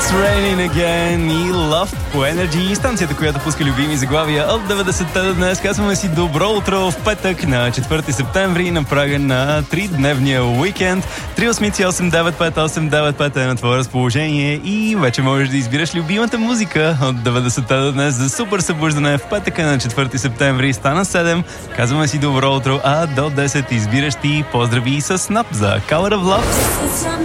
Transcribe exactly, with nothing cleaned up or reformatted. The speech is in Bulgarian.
It's Raining Again и Love по Energy, станцията, която пуска любими заглавия от деветдесетте до днес. Казваме си добро утро в петък на четвърти септември на прага на тридневния уикенд. три осмици осем девет пет осем девет пет е на твое разположение и вече можеш да избираш любимата музика от деветдесетте до днес за супер събуждане в петъка на четвърти септември. Стана седем. Казваме си добро утро, а до десет избираш ти поздрави с Snap за Color of Love.